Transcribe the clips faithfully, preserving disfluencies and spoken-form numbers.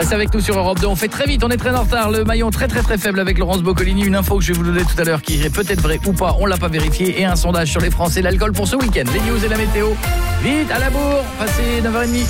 Restez avec nous sur Europe deux. On fait très vite, on est très en retard. Le maillon très très très faible avec Laurence Boccolini. Une info que je vais vous donner tout à l'heure qui est peut-être vraie ou pas, on l'a pas vérifié. Et un sondage sur les Français, l'alcool pour ce week-end. Les news et la météo. Vite, à la bourre, passez neuf heures trente.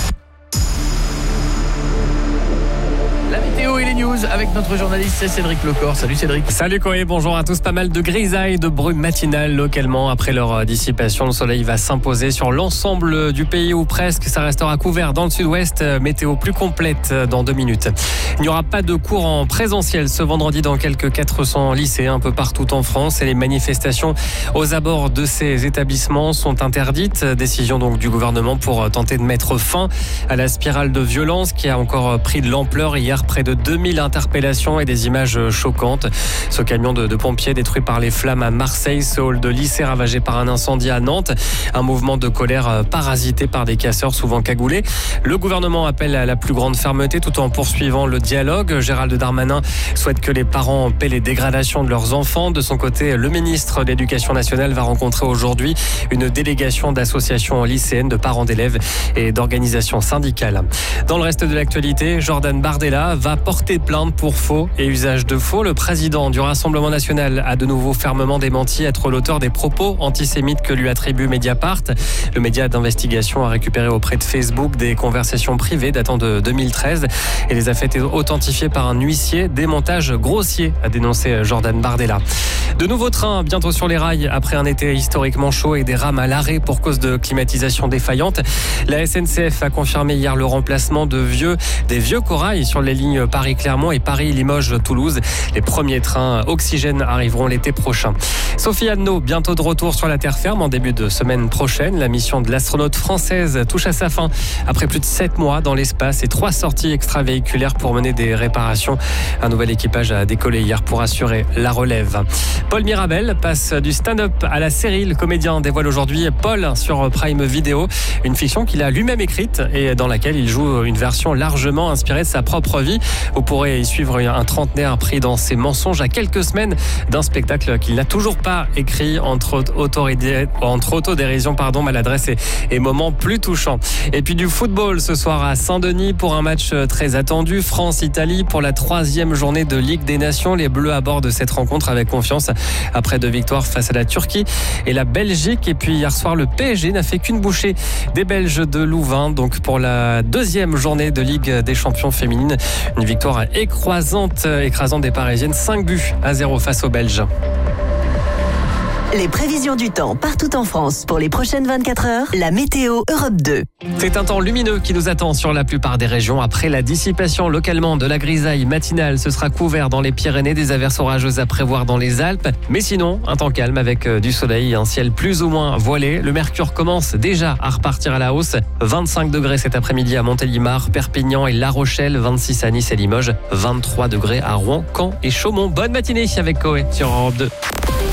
La météo et les news avec notre journaliste, c'est Cédric Lecor. Salut Cédric. Salut Koé, bonjour à tous. Pas mal de grisailles, de brumes matinales localement. Après leur dissipation, le soleil va s'imposer sur l'ensemble du pays ou presque. Ça restera couvert dans le sud-ouest. Météo plus complète dans deux minutes. Il n'y aura pas de cours en présentiel ce vendredi dans quelques quatre cents lycées un peu partout en France. Et les manifestations aux abords de ces établissements sont interdites. Décision donc du gouvernement pour tenter de mettre fin à la spirale de violence qui a encore pris de l'ampleur hier. Près de deux mille interpellations et des images choquantes. Ce camion de, de pompiers détruit par les flammes à Marseille, ce hall de lycée ravagé par un incendie à Nantes. Un mouvement de colère parasité par des casseurs souvent cagoulés. Le gouvernement appelle à la plus grande fermeté tout en poursuivant le dialogue. Gérald Darmanin souhaite que les parents paient les dégradations de leurs enfants. De son côté, le ministre de l'Éducation nationale va rencontrer aujourd'hui une délégation d'associations lycéennes, de parents d'élèves et d'organisations syndicales. Dans le reste de l'actualité, Jordan Bardella va porter plainte pour faux et usage de faux. Le président du Rassemblement national a de nouveau fermement démenti être l'auteur des propos antisémites que lui attribue Mediapart. Le média d'investigation a récupéré auprès de Facebook des conversations privées datant de deux mille treize et les a fait authentifier par un huissier. Démontage grossier, a dénoncé Jordan Bardella. De nouveaux trains bientôt sur les rails après un été historiquement chaud et des rames à l'arrêt pour cause de climatisation défaillante. La S N C F a confirmé hier le remplacement de vieux, des vieux corails sur les lignes Paris-Clermont et Paris-Limoges-Toulouse. Les premiers trains oxygène arriveront l'été prochain. Sophie Anneau, bientôt de retour sur la terre ferme en début de semaine prochaine. La mission de l'astronaute française touche à sa fin après plus de sept mois dans l'espace et trois sorties extravéhiculaires pour mener des réparations. Un nouvel équipage a décollé hier pour assurer la relève. Paul Mirabel passe du stand-up à la série. Le comédien dévoile aujourd'hui Paul sur Prime Video, une fiction qu'il a lui-même écrite et dans laquelle il joue une version largement inspirée de sa propre vie. Vous pourrez y suivre un trentenaire pris dans ses mensonges à quelques semaines d'un spectacle qu'il n'a toujours pas écrit, entre, autoridé, entre autodérision, pardon, maladresse et, et moments plus touchants. Et puis du football ce soir à Saint-Denis pour un match très attendu. France-Italie pour la troisième journée de Ligue des Nations. Les Bleus abordent cette rencontre avec confiance après deux victoires face à la Turquie et la Belgique. Et puis hier soir, le P S G n'a fait qu'une bouchée des Belges de Louvain. Donc pour la deuxième journée de Ligue des Champions féminines. Une victoire écrasante, écrasante des Parisiennes, cinq buts à zéro face aux Belges. Les prévisions du temps partout en France pour les prochaines vingt-quatre heures, la météo Europe deux. C'est un temps lumineux qui nous attend sur la plupart des régions. Après la dissipation localement de la grisaille matinale, ce sera couvert dans les Pyrénées, des averses orageuses à prévoir dans les Alpes. Mais sinon, un temps calme avec du soleil, un ciel plus ou moins voilé. Le mercure commence déjà à repartir à la hausse. vingt-cinq degrés cet après-midi à Montélimar, Perpignan et La Rochelle, vingt-six à Nice et Limoges, vingt-trois degrés à Rouen, Caen et Chaumont. Bonne matinée avec Koé sur Europe deux.